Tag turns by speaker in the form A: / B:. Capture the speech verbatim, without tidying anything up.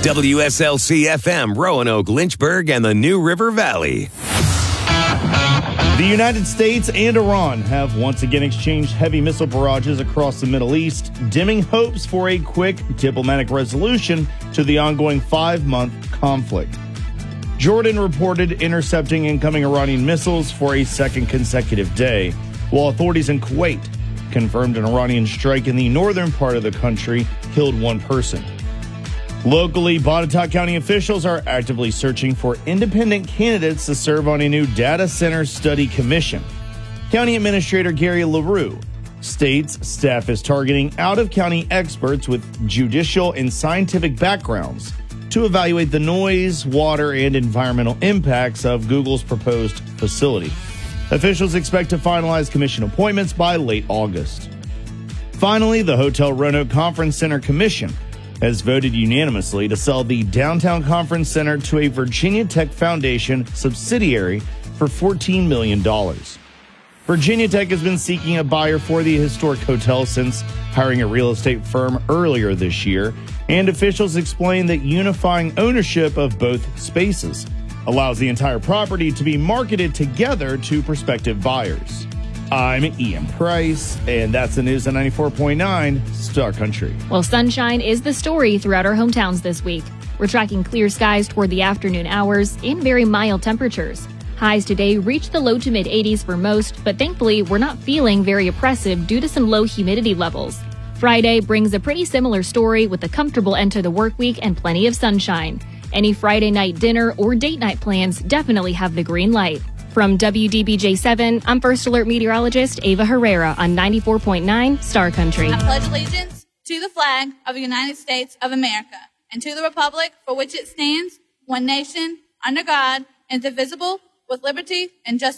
A: W S L C F M, Roanoke, Lynchburg, and the New River Valley.
B: The United States and Iran have once again exchanged heavy missile barrages across the Middle East, dimming hopes for a quick diplomatic resolution to the ongoing five-month conflict. Jordan reported intercepting incoming Iranian missiles for a second consecutive day, while authorities in Kuwait confirmed an Iranian strike in the northern part of the country killed one person. Locally, Botetourt County officials are actively searching for independent candidates to serve on a new data center study commission. County Administrator Gary LaRue states staff is targeting out-of-county experts with judicial and scientific backgrounds to evaluate the noise, water, and environmental impacts of Google's proposed facility. Officials expect to finalize commission appointments by late August. Finally, the Hotel Roanoke Conference Center Commission has voted unanimously to sell the Downtown Conference Center to a Virginia Tech Foundation subsidiary for fourteen million dollars. Virginia Tech has been seeking a buyer for the historic hotel since hiring a real estate firm earlier this year, and officials explain that unifying ownership of both spaces allows the entire property to be marketed together to prospective buyers. I'm Ian Price, and that's the news on ninety-four point nine Star Country.
C: Well, sunshine is the story throughout our hometowns this week. We're tracking clear skies toward the afternoon hours and very mild temperatures. Highs today reach the low to mid eighties for most, but thankfully we're not feeling very oppressive due to some low humidity levels. Friday brings a pretty similar story with a comfortable end to the work week and plenty of sunshine. Any Friday night dinner or date night plans definitely have the green light. From W D B J seven, I'm First Alert Meteorologist Ava Herrera on ninety-four point nine Star Country.
D: I pledge allegiance to the flag of the United States of America and to the republic for which it stands, one nation, under God, indivisible, with liberty and justice.